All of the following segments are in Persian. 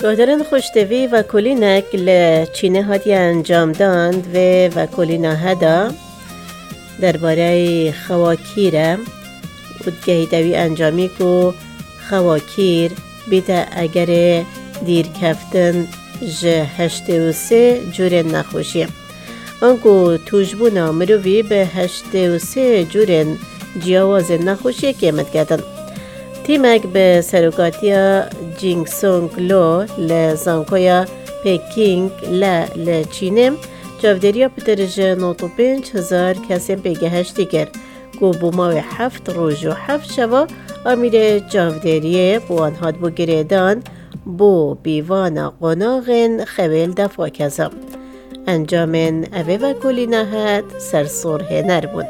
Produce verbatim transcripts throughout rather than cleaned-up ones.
گهدارن خوشتوی و کلینک لچینه هاتی انجام داند و و کلینا هدا درباره خواکیره ودگهی دوی انجامی که خواکیر بیتا اگر دیر کفتن جه هشته و سه جور نخوشیه آنکو توجبونا مروی به هشته و سه جور جیاواز نخوشیه قیمت کردن تیمک به سروکاتیا جینگ سونگ لو لزانکویا پیکینگ لچینه جاودریا پترج نوتو پنج هزار کسی بگه هشتی کرد گو بوماوی هفت روز و هفت شوا امیر جاودریه بوان هاد بو گریدان بو بیوانا قناغن خویل دفع کزم انجامن اوه و کلی نهد سرسوره نربون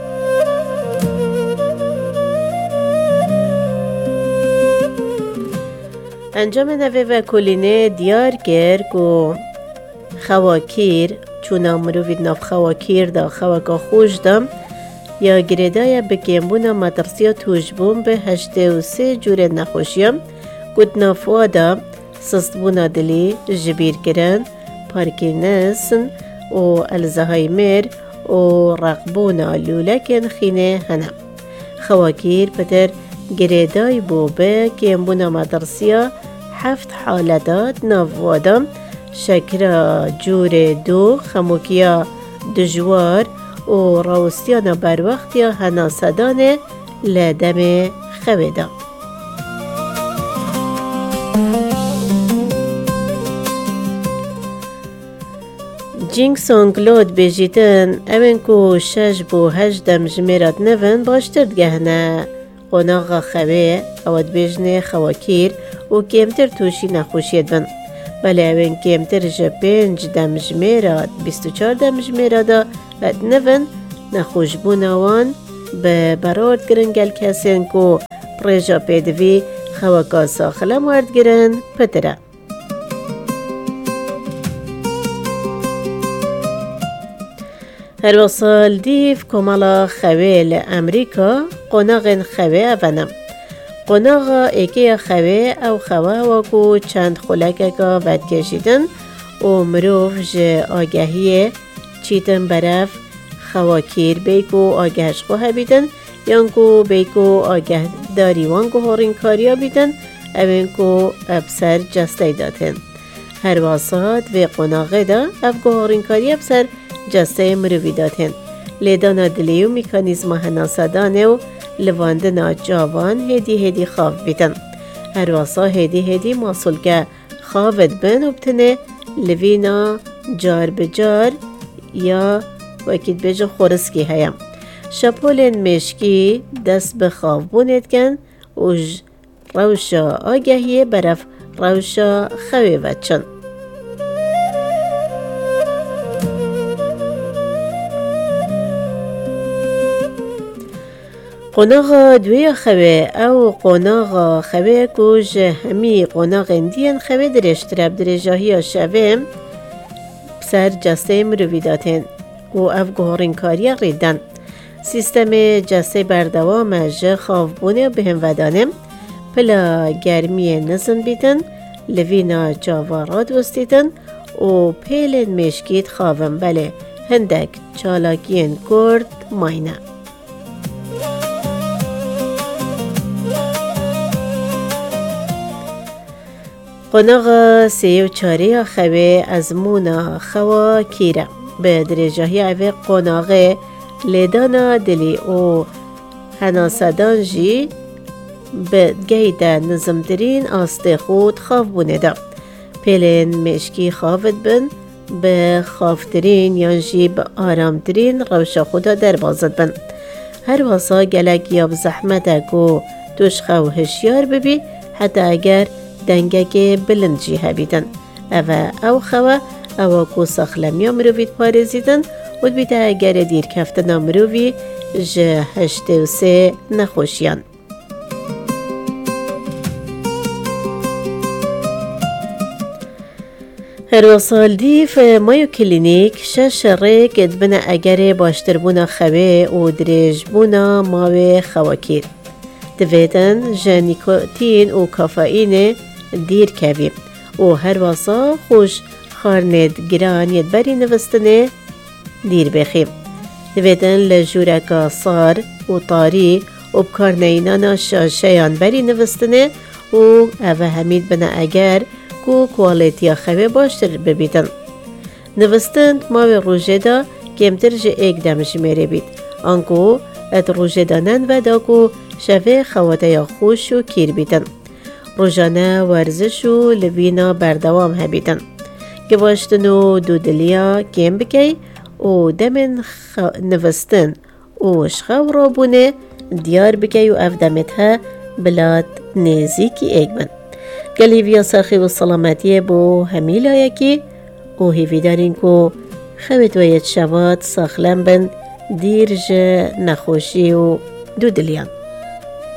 انجام نوه و کلینه دیار گر گو خواکیر چون مروید ناف خواکیر دا خواکا خوش دم یا گریدای بکیمبونا مدرسیا توجبون به هشته و سه جور نخوشیم گود نافوا دا سستبونا دلی جبیر کرن پارکینسن و الزهایمر و رقبونا لولکن خینه هنم خواکیر پتر گریدای بو به کیمبونا مدرسیا هفت حالتات نافوادم شکر جور دو خموکیا دجوار و راوستیانا بر وقت یا هناسدان لدم خویدا جینگ سونگ لود بیجیتن اوین کو شش بو هشت دم جمیرات نون باشتر گهنه قناغ خوی اواد بیجنه خواکیر و کمتر توشی نخوشید بن ولی اوین کمتر جا پنج دم جمیرات بیست و چار دم جمیرات اد نون نخوش بوناوان به برارد گرن گل کسین کو پریجا پیدوی خواکا ساخلا موارد گرن پتره هر وصال دیف کمالا خویل امریکا قناغن خوی اونم قناغا ایکی خوی او خواه واکو چند خلکه که ود کشیدن و مروف جه آگهیه چیتن برف خواکیر بیکو آگهش خواه بیدن یانکو بیکو آگه داری وانکو هورین کاریا بیدن اوینکو ابسر جسته دادن هر واساد و قناغه دا افگو هورین کاری ابسر جسته مروی دادن لیدانا دلیو میکانیزم هناسدانه و لواندنا جاوان هدی هدی خواب بیدن هر واسا هدی هدی ماسول که خوابت بن وبتنه لوینا جار بجار یا وکید بجا خورسکی هیم شپولن مشکی دست به خواب بوند کن و روشا آگهیه برف روشا خوی وچن قناغ دوی خوی او قناغ خوی کج همی قناغ اندین خوی درشترب درجاهی شویم سر جسته مروی داتن و او گوهرین کاری ریدن سیستم جسته بردوام جه خواب بونه به هم ودانم پلا گرمی نزن بیدن لوینا جاوارات وستیدن و پیلن مشکید خوابم بله هندک چالاکین کرد ماینه قناغ سی و چاری خوی از مونا خوا کیره به درجاهی اوه قناغه لیدانا دلی او هناسدان جی به گیده نظمترین آسته خود خواب بونه دا پیلین مشکی خوابت بن به خوافترین یا جی به آرامترین روشا خودا در بازد بن هر واسا گلک یا بزحمت اکو توش خو هشیار ببی حتی اگر دنگه که بلند جی هبیدن اوه او خواه او کو ساخلمی مروید پارزیدن و بیده اگر دیر کفتن مروی جه هشته و سه نخوشیان هر وصال دیف مایو کلینیک شش ریک ادبن اگر باشتر بونا خواه و دریج بونا ماوی خواکیر دویدن جه نیکوتین و کافئین دیر کوی و هر واسا خوش خارند گران ید بری نوستنه دیر بخیم. دویدن لجورکا صار و طاری و بکار نینانا شاشیان بری نوستنه و اوه همید بنا اگر کو کوالیتیا خواه باشتر ببیدن. نوستن ما به روژه دا کمتر جه ایک دمش میره بید. آنکو ات روژه دانن و دا کو شوه خواته یا خوش و کیر بیدن. روژانه ورزش و لوینا بردوام هبیدن. گواشتن و دودلیا کم بکی و دمن خ... نوستن و شخو را بونه دیار بکی و اف دمت ها بلاد نزیکی ایک بن. گلیویا ساخی و سلامتیه بو همیلا یکی و هیوی دارین که خویت وید شواد ساخلم بن دیر جه نخوشی و دودلیان.